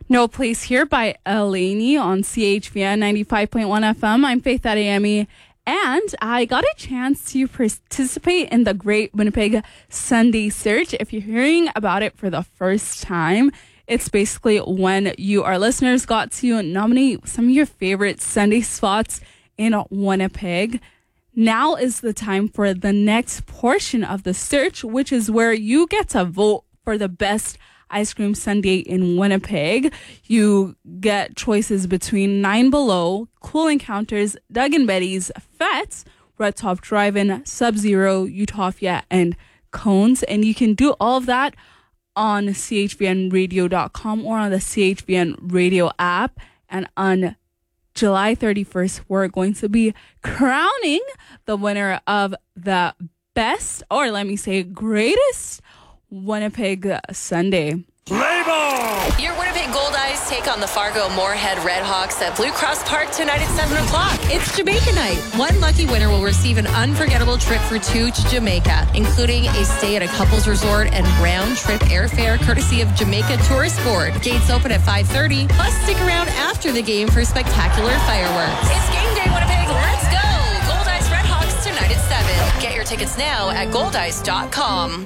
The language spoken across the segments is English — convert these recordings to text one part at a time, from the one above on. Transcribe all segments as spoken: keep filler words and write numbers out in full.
No Place Here by Eleni on C H V N ninety-five point one F M. I'm Faith Adeyemi, and I got a chance to participate in the Great Winnipeg Sunday Search. If you're hearing about it for the first time, it's basically when you, our listeners, got to nominate some of your favorite Sunday spots in Winnipeg. Now is the time for the next portion of the search, which is where you get to vote for the best ice cream sundae in Winnipeg. You get choices between Nine Below, Cool Encounters, Doug and Betty's, Fets, Red Top Drive-In, Sub-Zero, Utopia, and Cones. And you can do all of that on C H V N radio dot com or on the C H V N radio app. And on July thirty-first, we're going to be crowning the winner of the best, or let me say greatest, Winnipeg Sunday. Label! Your Winnipeg Gold Eyes take on the Fargo Moorhead Redhawks at Blue Cross Park tonight at seven o'clock. It's Jamaica night. One lucky winner will receive an unforgettable trip for two to Jamaica, including a stay at a couples resort and round-trip airfare courtesy of Jamaica Tourist Board. Gates open at five thirty, plus stick around after the game for spectacular fireworks. It's game day, Winnipeg. Let's go! Gold Eyes Redhawks tonight at seven. Get your tickets now at gold ice dot com.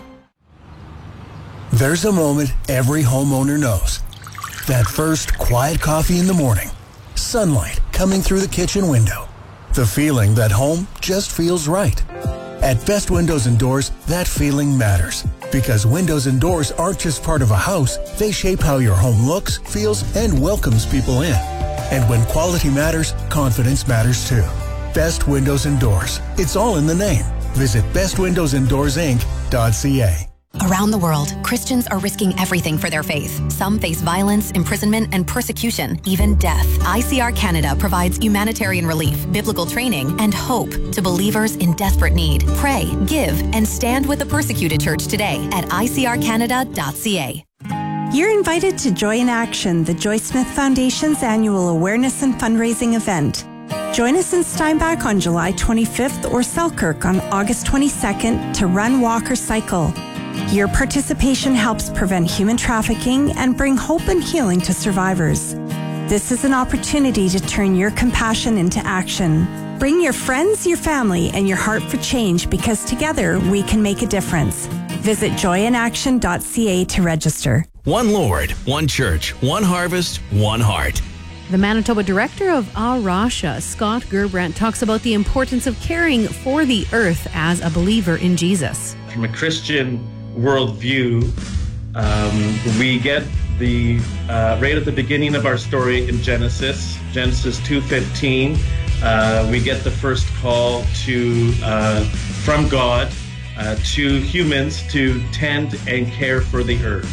There's a moment every homeowner knows. That first quiet coffee in the morning. Sunlight coming through the kitchen window. The feeling that home just feels right. At Best Windows and Doors, that feeling matters. Because windows and doors aren't just part of a house, they shape how your home looks, feels, and welcomes people in. And when quality matters, confidence matters too. Best Windows and Doors. It's all in the name. Visit best windows and doors inc dot c a. Around the world, Christians are risking everything for their faith. Some face violence, imprisonment, and persecution, even death. I C R Canada provides humanitarian relief, biblical training, and hope to believers in desperate need. Pray, give, and stand with the persecuted church today at i c r canada dot c a. You're invited to Joy in Action, the Joy Smith Foundation's annual awareness and fundraising event. Join us in Steinbach on July twenty-fifth or Selkirk on August twenty-second to run, walk, or cycle. Your participation helps prevent human trafficking and bring hope and healing to survivors. This is an opportunity to turn your compassion into action. Bring your friends, your family, and your heart for change, because together we can make a difference. Visit joy in action dot c a to register. One Lord, one church, one harvest, one heart. The Manitoba director of A Rasha, Scott Gerbrand, talks about the importance of caring for the earth as a believer in Jesus. From a Christian worldview, um, we get the uh, right at the beginning of our story in Genesis, Genesis two fifteen. Uh, we get the first call to uh, from God uh, to humans to tend and care for the earth.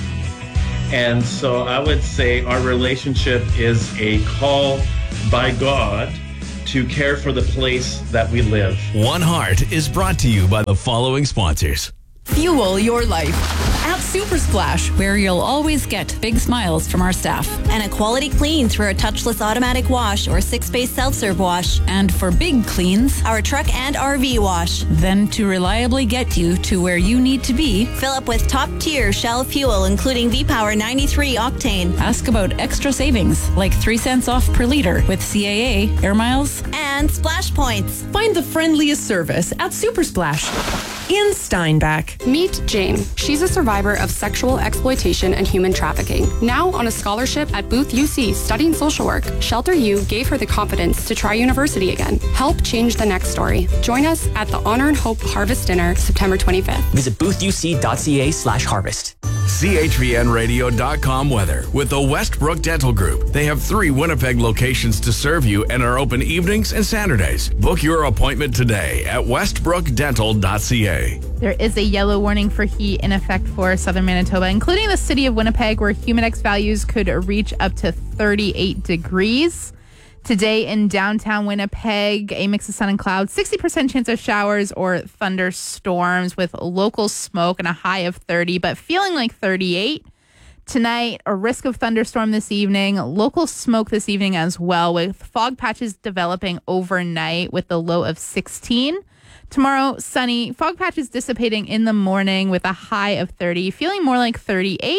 And so I would say our relationship is a call by God to care for the place that we live. One Heart is brought to you by the following sponsors. Fuel your life at Super Splash, where you'll always get big smiles from our staff. And a quality clean through a touchless automatic wash or six-space self-serve wash. And for big cleans, our truck and R V wash. Then to reliably get you to where you need to be, fill up with top-tier Shell fuel, including V-Power ninety-three octane. Ask about extra savings, like three cents off per liter with C A A, air miles, and splash points. Find the friendliest service at Super Splash in Steinbach. Meet Jane. She's a survivor of sexual exploitation and human trafficking. Now on a scholarship at Booth U C studying social work, Shelter U gave her the confidence to try university again. Help change the next story. Join us at the Honor and Hope Harvest Dinner, September twenty-fifth. Visit booth u c dot c a slash harvest. C H V N radio dot com weather with the Westbrook Dental Group. They have three Winnipeg locations to serve you and are open evenings and Saturdays. Book your appointment today at westbrook dental dot c a. There is a yellow warning for heat in effect for southern Manitoba, including the city of Winnipeg, where Humidex values could reach up to thirty-eight degrees. Today in downtown Winnipeg, a mix of sun and clouds, sixty percent chance of showers or thunderstorms with local smoke and a high of thirty, but feeling like thirty-eight. Tonight, a risk of thunderstorm this evening, local smoke this evening as well, with fog patches developing overnight with the low of sixteen. Tomorrow, sunny, fog patches dissipating in the morning with a high of thirty, feeling more like thirty-eight.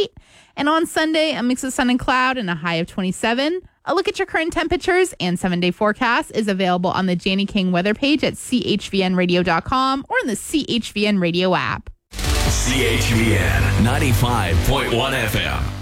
And on Sunday, a mix of sun and cloud and a high of twenty-seven. A look at your current temperatures and seven-day forecast is available on the Janie King weather page at c h v n radio dot com or in the C H V N Radio app. C H V N ninety-five point one F M.